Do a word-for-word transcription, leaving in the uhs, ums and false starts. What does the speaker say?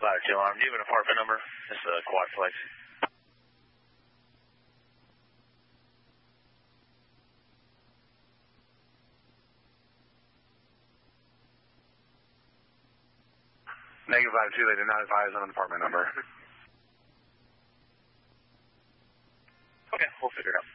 Ladder two alarm. Do you have an apartment number? This is a quadplex. Negative Ladder two, they did not advise on an apartment number. Okay, we'll figure it out.